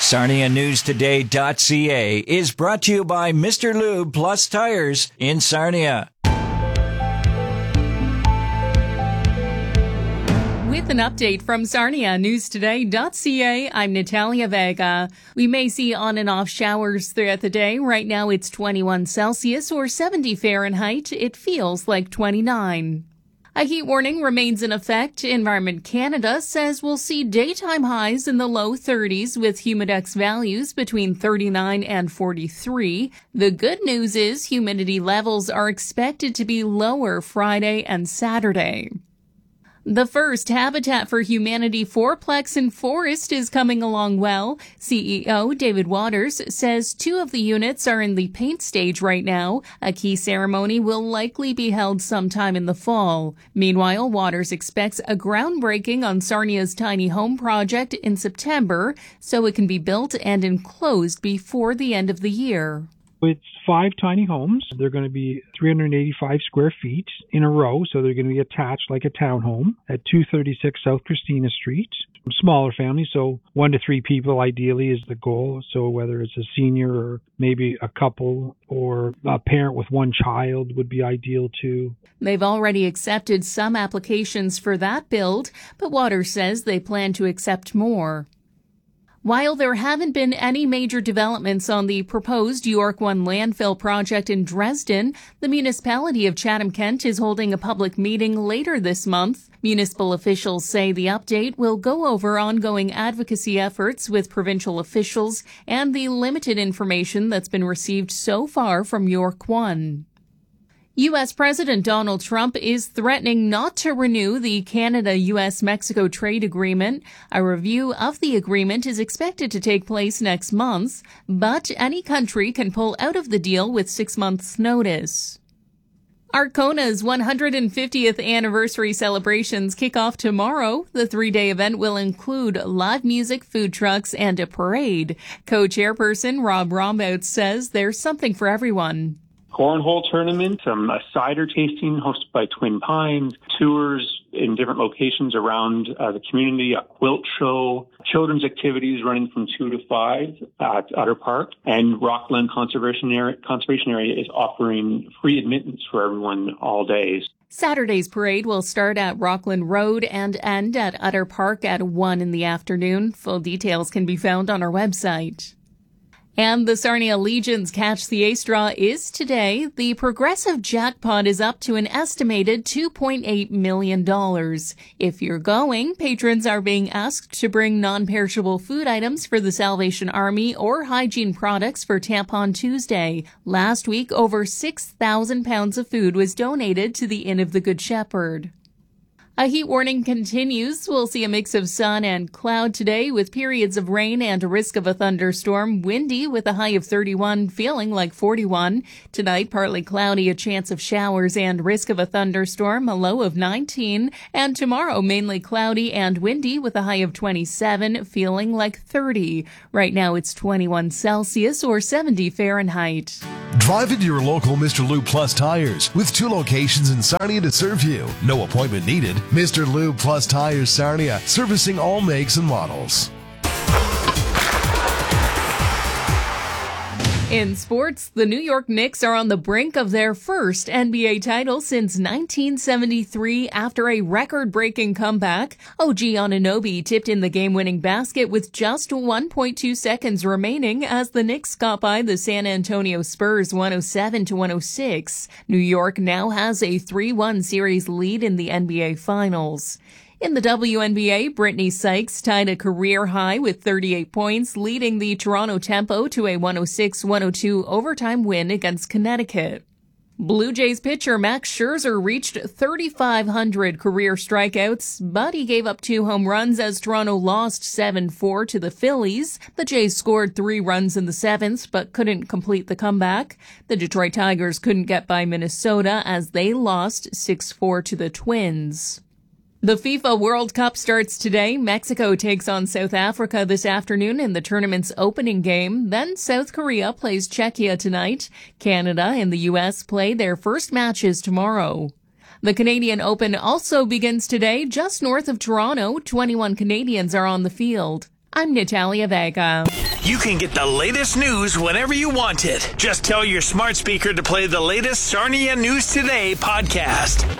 SarniaNewsToday.ca is brought to you by Mr. Lube Plus Tires in Sarnia. With an update from SarniaNewsToday.ca, I'm Natalia Vega. We may see on and off showers throughout the day. Right now it's 21 Celsius or 70 Fahrenheit. It feels like 29. A heat warning remains in effect. Environment Canada says we'll see daytime highs in the low 30s with humidex values between 39 and 43. The good news is humidity levels are expected to be lower Friday and Saturday. The first Habitat for Humanity fourplex in Forest is coming along well. CEO David Waters says 2 of the units are in the paint stage right now. A key ceremony will likely be held sometime in the fall. Meanwhile, Waters expects a groundbreaking on Sarnia's tiny home project in September, so it can be built and enclosed before the end of the year. It's 5 tiny homes. They're going to be 385 square feet in a row, so they're going to be attached like a townhome at 236 South Christina Street. Smaller families, so 1 to 3 people ideally is the goal. So whether it's a senior or maybe a couple or a parent with 1 child would be ideal too. They've already accepted some applications for that build, but Waters says they plan to accept more. While there haven't been any major developments on the proposed York One landfill project in Dresden, the municipality of Chatham-Kent is holding a public meeting later this month. Municipal officials say the update will go over ongoing advocacy efforts with provincial officials and the limited information that's been received so far from York One. U.S. President Donald Trump is threatening not to renew the Canada-U.S.-Mexico trade agreement. A review of the agreement is expected to take place next month, but any country can pull out of the deal with 6 months' notice. Arcona's 150th anniversary celebrations kick off tomorrow. The 3-day event will include live music, food trucks, and a parade. Co-chairperson Rob Rombout says there's something for everyone. Cornhole tournament, a cider tasting hosted by Twin Pines, tours in different locations around the community, a quilt show, children's activities running from 2 to 5 at Utter Park, and Rockland Conservation Area is offering free admittance for everyone all day. Saturday's parade will start at Rockland Road and end at Utter Park at 1 in the afternoon. Full details can be found on our website. And the Sarnia Legion's Catch the Ace draw is today. The progressive jackpot is up to an estimated $2.8 million. If you're going, patrons are being asked to bring non-perishable food items for the Salvation Army or hygiene products for Tampon Tuesday. Last week, over 6,000 pounds of food was donated to the Inn of the Good Shepherd. A heat warning continues. We'll see a mix of sun and cloud today with periods of rain and a risk of a thunderstorm. Windy with a high of 31, feeling like 41. Tonight, partly cloudy, a chance of showers and risk of a thunderstorm, a low of 19. And tomorrow, mainly cloudy and windy with a high of 27, feeling like 30. Right now, it's 21 Celsius or 70 Fahrenheit. Drive into your local Mr. Lube Plus Tires with 2 locations in Sarnia to serve you. No appointment needed. Mr. Lube Plus Tires Sarnia, servicing all makes and models. In sports, the New York Knicks are on the brink of their first NBA title since 1973 after a record-breaking comeback. OG Anunoby tipped in the game-winning basket with just 1.2 seconds remaining as the Knicks got by the San Antonio Spurs 107-106. New York now has a 3-1 series lead in the NBA Finals. In the WNBA, Brittany Sykes tied a career high with 38 points, leading the Toronto Tempo to a 106-102 overtime win against Connecticut. Blue Jays pitcher Max Scherzer reached 3,500 career strikeouts, but he gave up 2 home runs as Toronto lost 7-4 to the Phillies. The Jays scored 3 runs in the 7th, but couldn't complete the comeback. The Detroit Tigers couldn't get by Minnesota as they lost 6-4 to the Twins. The FIFA World Cup starts today. Mexico takes on South Africa this afternoon in the tournament's opening game. Then South Korea plays Czechia tonight. Canada and the U.S. play their first matches tomorrow. The Canadian Open also begins today just north of Toronto. 21 Canadians are on the field. I'm Natalia Vega. you can get the latest news whenever you want it. Just tell your smart speaker to play the latest Sarnia News Today podcast.